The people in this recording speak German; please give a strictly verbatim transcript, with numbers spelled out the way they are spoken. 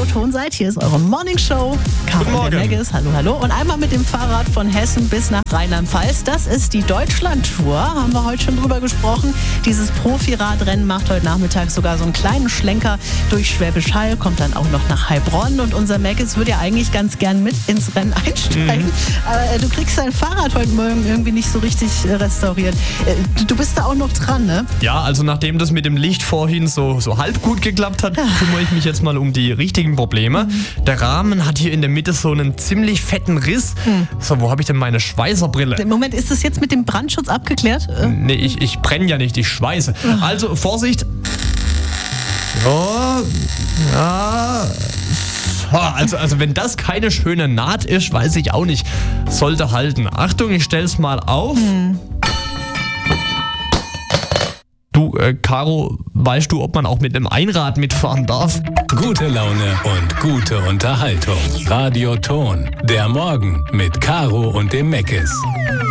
Ton seid. Hier ist eure Morning Show. Guten Morgen. Maggis, hallo, hallo. Und einmal mit dem Fahrrad von Hessen bis nach Rheinland-Pfalz. Das ist die Deutschland-Tour. Haben wir heute schon drüber gesprochen. Dieses Profiradrennen macht heute Nachmittag sogar so einen kleinen Schlenker durch Schwäbisch Hall, kommt dann auch noch nach Heilbronn. Und unser Maggis würde ja eigentlich ganz gern mit ins Rennen einsteigen. Mhm. Aber äh, du kriegst dein Fahrrad heute Morgen irgendwie nicht so richtig äh, restauriert. Äh, du, du bist da auch noch dran, ne? Ja, also nachdem das mit dem Licht vorhin so, so halb gut geklappt hat, kümmere ich mich jetzt mal um die richtigen Probleme. Mhm. Der Rahmen hat hier in der Mitte so einen ziemlich fetten Riss. Mhm. So, wo habe ich denn meine Schweißerbrille? Im Moment, ist das jetzt mit dem Brandschutz abgeklärt? Nee, ich, ich brenne ja nicht, ich schweiße. Mhm. Also, Vorsicht. Ja, ja. Also, also wenn das keine schöne Naht ist, weiß ich auch nicht. Sollte halten. Achtung, ich stell's mal auf. Mhm. Du, äh, Caro, weißt du, ob man auch mit einem Einrad mitfahren darf? Gute Laune und gute Unterhaltung. Radio Ton. Der Morgen mit Caro und dem Maggis.